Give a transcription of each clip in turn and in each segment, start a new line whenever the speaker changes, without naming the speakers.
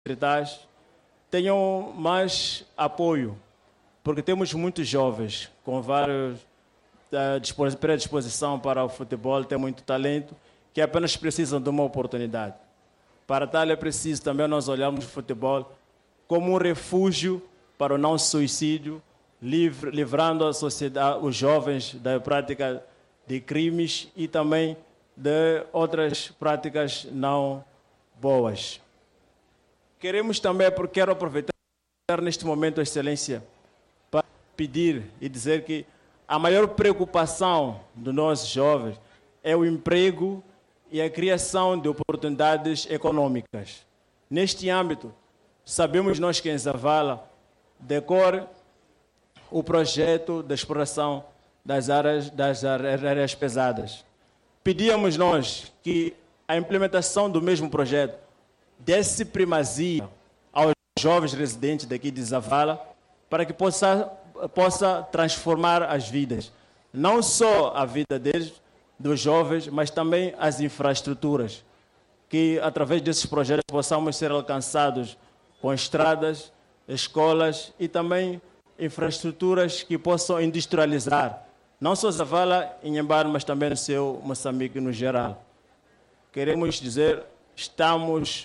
distritais tenham mais apoio, porque temos muitos jovens com vários predisposição para o futebol, têm muito talento, que apenas precisam de uma oportunidade. Para tal é preciso também nós olharmos o futebol como um refúgio para o não suicídio, livrando a sociedade, os jovens da prática de crimes e também de outras práticas não boas. Queremos também, porque quero aproveitar neste momento a excelência para pedir e dizer que a maior preocupação dos nossos jovens é o emprego e a criação de oportunidades econômicas. Neste âmbito, sabemos nós que em Zavala decorre o projeto de exploração das áreas pesadas. Pedíamos nós que a implementação do mesmo projeto desse primazia aos jovens residentes daqui de Zavala para que possa transformar as vidas, não só a vida deles, dos jovens, mas também as infraestruturas, que através desses projetos possamos ser alcançados com estradas, escolas e também infraestruturas que possam industrializar, não só Zavala e Inhambane, mas também no seu Moçambique no geral. Queremos dizer, estamos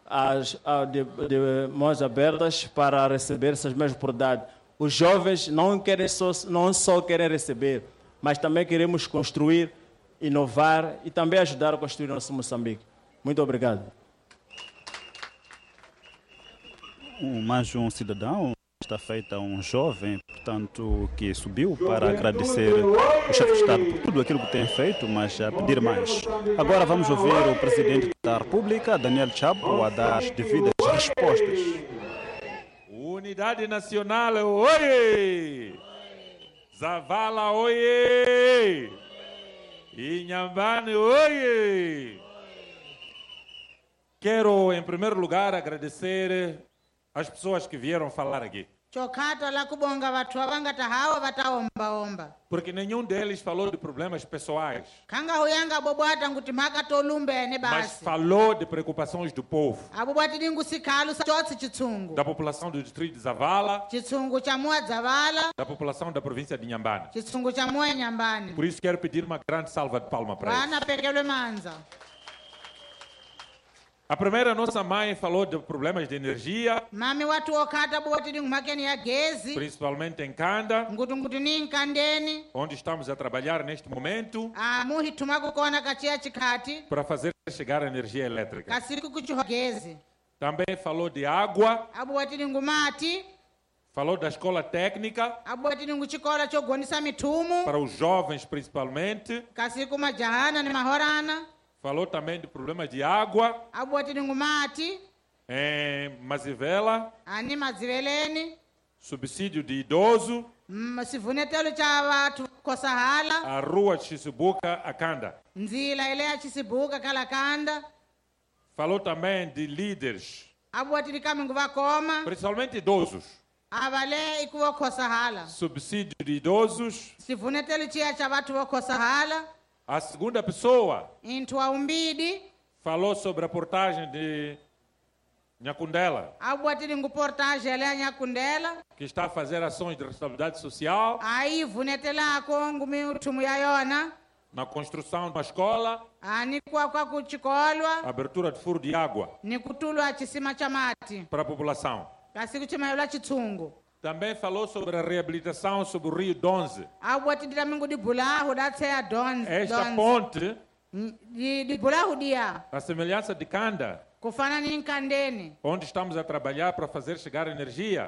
de mãos abertas para receber essas mesmas oportunidades. Os jovens não só querem receber, mas também queremos construir, inovar e também ajudar a construir o nosso Moçambique. Muito obrigado.
Mais um cidadão, está feita um jovem, portanto, que subiu para agradecer o chefe de Estado por tudo aquilo que tem feito, mas a pedir mais. Agora vamos ouvir o presidente da República, Daniel Chapo, a dar as devidas respostas.
Unidade Nacional, oie! Zavala, oie! Inhambane, oie! Quero, em primeiro lugar, agradecer as pessoas que vieram falar aqui. Porque nenhum deles falou de problemas pessoais, mas falou de preocupações do povo, da população do distrito de Zavala, da população da província de Inhambane. Por isso quero pedir uma grande salva de palmas para eles. A primeira, nossa mãe, falou de problemas de energia, principalmente em Kanda, onde estamos a trabalhar neste momento para fazer chegar a energia elétrica. Também falou de água, falou da escola técnica, para os jovens principalmente. Falou também de problemas de água em Mazivela, subsídio de idoso, a rua de Chisibuca, a Kanda. Falou também de líderes, principalmente idosos, subsídio de idosos. A segunda pessoa falou sobre a portagem de Nhakundela, que está a fazer ações de responsabilidade social na construção de uma escola, abertura de furo de água para a população. Também falou sobre a reabilitação sobre o Rio Donze. Esta ponte, a semelhança de Kanda, onde estamos a trabalhar para fazer chegar energia,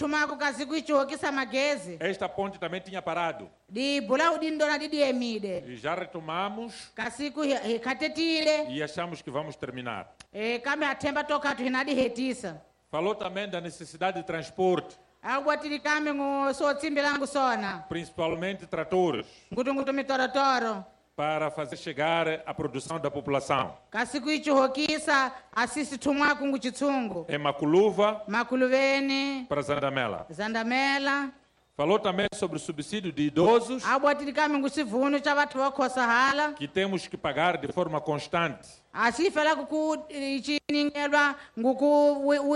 esta ponte também tinha parado. E já retomamos e achamos que vamos terminar. Falou também da necessidade de transporte, principalmente tratores, para fazer chegar a produção da população. Em Maculuva, para Zandamela. Falou também sobre o subsídio de idosos, que temos que pagar de forma constante.